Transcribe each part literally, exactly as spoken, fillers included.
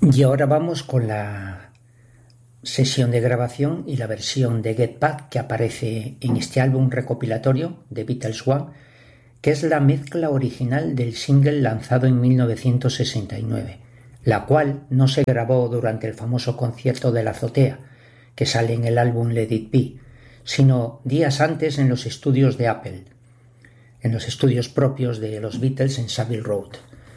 Y ahora vamos con la sesión de grabación y la versión de Get Back que aparece en este álbum recopilatorio de Beatles One, que es la mezcla original del single lanzado en mil novecientos sesenta y nueve, la cual no se grabó durante el famoso concierto de la azotea, que sale en el álbum Let It Be, sino días antes en los estudios de Apple, en los estudios propios de los Beatles en Savile Row.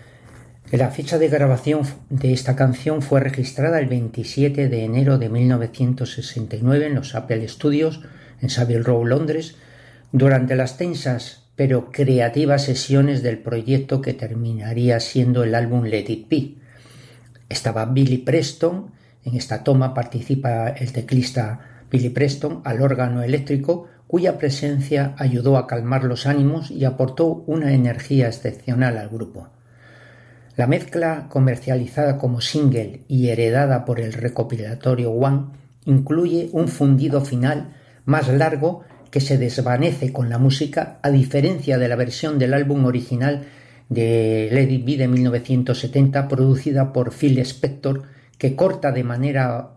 La fecha de grabación de esta canción fue registrada el veintisiete de enero de mil novecientos sesenta y nueve en los Apple Studios en Savile Row, Londres, durante las tensas pero creativas sesiones del proyecto que terminaría siendo el álbum Let It Be. Estaba Billy Preston, en esta toma participa el teclista Billy Preston al órgano eléctrico, cuya presencia ayudó a calmar los ánimos y aportó una energía excepcional al grupo. La mezcla, comercializada como single y heredada por el recopilatorio One, incluye un fundido final más largo que se desvanece con la música, a diferencia de la versión del álbum original de Let It Be de mil novecientos setenta, producida por Phil Spector, que corta de manera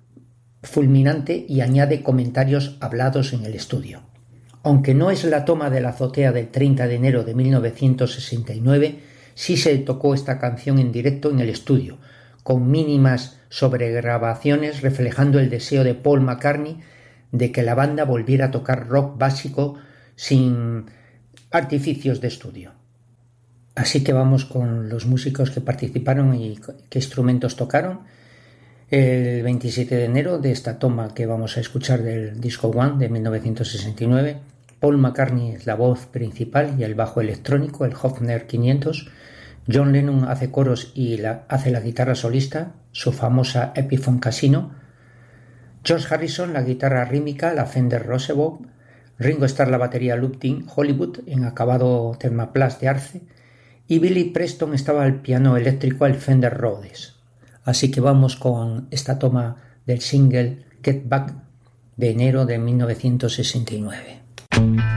fulminante y añade comentarios hablados en el estudio. Aunque no es la toma de la azotea del treinta de enero de mil novecientos sesenta y nueve, sí se tocó esta canción en directo en el estudio, con mínimas sobregrabaciones reflejando el deseo de Paul McCartney de que la banda volviera a tocar rock básico sin artificios de estudio. Así que vamos con los músicos que participaron y qué instrumentos tocaron. El veintisiete de enero de esta toma que vamos a escuchar del disco One de mil novecientos sesenta y nueve, Paul McCartney es la voz principal y el bajo electrónico, el Hofner quinientos. John Lennon hace coros y la, hace la guitarra solista, su famosa Epiphone Casino. George Harrison la guitarra rítmica, la Fender Rosebud. Ringo Starr la batería Luptin Hollywood en acabado Thermaplast de arce. Y Billy Preston estaba al piano eléctrico, el Fender Rhodes. Así que vamos con esta toma del single Get Back de enero de mil novecientos sesenta y nueve.